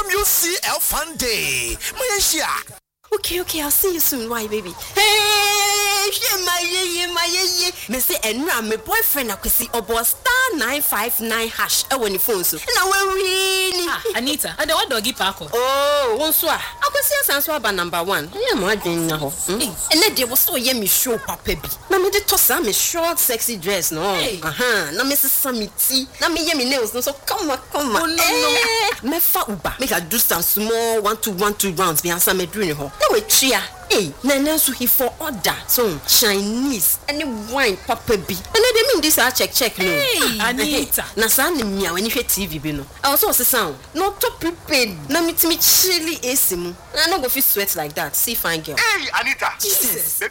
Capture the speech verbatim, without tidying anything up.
W C L Fun Day. Malaysia. Okay, okay, I'll see you soon. Why, baby? Hey, she my ye my ye. Me say enra my boyfriend akwesi obo star nine five nine hash e woni phone so. Na we really. Ah, Anita, I don't doggy park. Oh, won so a. Akwesi asanso aba number one. Yeah, mo adwen na ho. Ene de wo so ye me show papa bi. Na me de tossa me short sexy dress no. Aha, na me sesa me ti. Na me ye me nails no so come on, come on. Oh, no, no. Me fa uba. Make I do some small one two one two rounds be answer me doing ho. Na we chia. Hey, Nana so he for order. So Chinese any wine papa bi. And they mean this I check check no. Hey, Anita. Na sa ni mia when you hear T V bi no. I also say sound. Not to prepared. Na me timi chili A C mu. I no go fit sweat like that. See fine girl. Hey, Anita. Jesus.